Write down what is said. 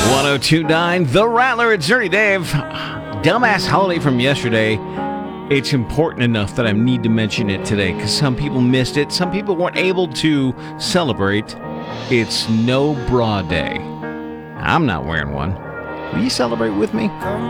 1029 The Rattler. It's Dirty Dave. Dumbass holiday from yesterday. It's important enough that I need to mention it today because some people missed it. Some people weren't able to celebrate. It's No Bra Day. I'm not wearing one. Will you celebrate with me?